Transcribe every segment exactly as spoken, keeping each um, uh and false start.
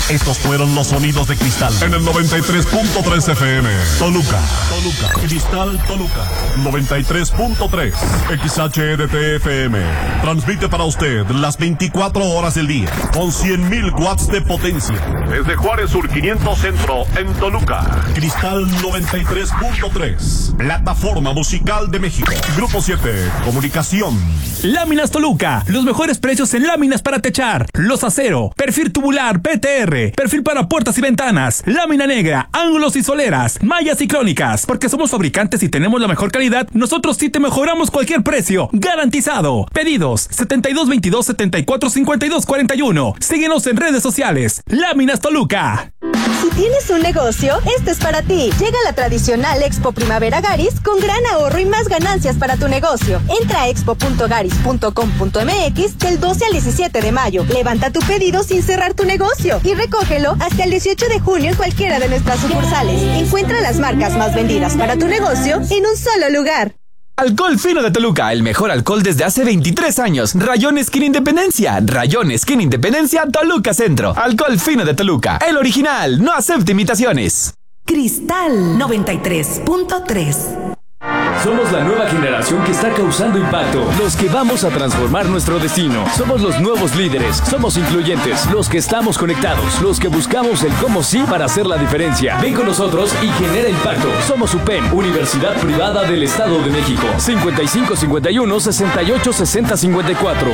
Estos fueron los sonidos de Cristal en el noventa y tres punto tres F M. Toluca. Toluca. Cristal Toluca. noventa y tres punto tres. X H E D T F M. Transmite para usted las veinticuatro horas del día con cien mil watts de potencia. Desde Juárez Sur quinientos Centro en Toluca. Cristal noventa y tres punto tres. Plataforma Musical de México. Grupo siete. Comunicación. Láminas Toluca. Los mejores precios en láminas para techar. Los acero. Perfil tubular P T R. Perfil para puertas y ventanas. Lámina negra. Ángulos y soleras. Mallas y crónicas. Porque somos fabricantes y tenemos la mejor calidad, nosotros sí te mejoramos cualquier precio. Garantizado. Pedidos setenta y dos veintidós setenta y cuatro cincuenta y dos cuarenta y uno. Síguenos en redes sociales. Láminas Toluca. Si tienes un negocio, este es para ti. Llega la tradicional Expo Primavera Garis con gran ahorro y más ganancias para tu negocio. Entra a expo punto garis punto com punto m x del doce al diecisiete de mayo. Levanta tu pedido sin cerrar tu negocio y recógelo hasta el dieciocho de junio en cualquiera de nuestras sucursales. Encuentra las marcas más vendidas para tu negocio en un solo lugar. Alcohol Fino de Toluca, el mejor alcohol desde hace veintitrés años. Rayón Skin Independencia, Rayón Skin Independencia, Toluca Centro. Alcohol Fino de Toluca, el original, no acepta imitaciones. Cristal noventa y tres punto tres. Somos la nueva generación que está causando impacto, los que vamos a transformar nuestro destino. Somos los nuevos líderes, somos incluyentes, los que estamos conectados, los que buscamos el cómo sí para hacer la diferencia. Ven con nosotros y genera impacto. Somos U P E M, Universidad Privada del Estado de México. cincuenta y cinco cincuenta y uno sesenta y ocho sesenta cincuenta y cuatro.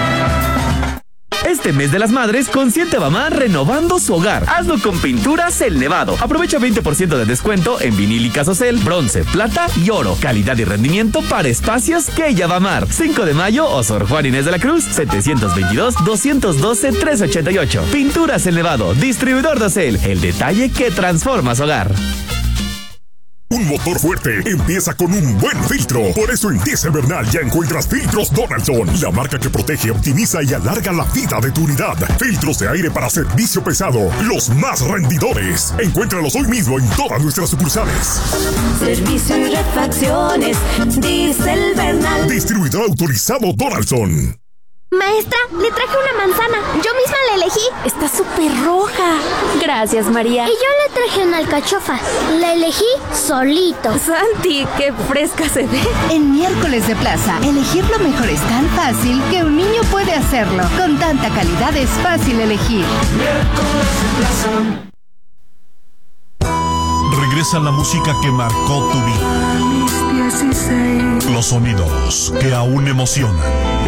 Este mes de las madres, consiente a mamá renovando su hogar. Hazlo con Pinturas El Nevado. Aprovecha veinte por ciento de descuento en vinil y casocel, bronce, plata y oro. Calidad y rendimiento para espacios que ella va a amar. cinco de mayo o Sor Juan Inés de la Cruz, setecientos veintidós, doscientos doce, trescientos ochenta y ocho. Pinturas El Nevado, distribuidor de Ocel. El detalle que transforma su hogar. Un motor fuerte empieza con un buen filtro. Por eso en Diesel Bernal ya encuentras Filtros Donaldson, la marca que protege, optimiza y alarga la vida de tu unidad. Filtros de aire para servicio pesado, los más rendidores. Encuéntralos hoy mismo en todas nuestras sucursales. Servicio y refacciones, Diesel Bernal. Distribuidor autorizado Donaldson. Maestra, le traje una manzana. Yo misma la elegí. Está súper roja. Gracias, María. Y yo le traje una alcachofa. La elegí solito. Santi, qué fresca se ve. En Miércoles de Plaza, elegir lo mejor es tan fácil que un niño puede hacerlo. Con tanta calidad es fácil elegir. Miércoles de Plaza. Regresa la música que marcó tu vida. Los sonidos que aún emocionan.